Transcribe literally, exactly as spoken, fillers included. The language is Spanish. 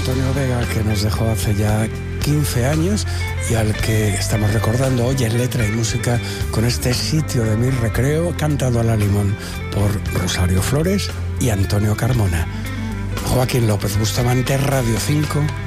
Antonio Vega, que nos dejó hace ya quince años y al que estamos recordando hoy en letra y música con este Sitio de mi recreo, cantado a la limón por Rosario Flores y Antonio Carmona. Joaquín López Bustamante, Radio cinco.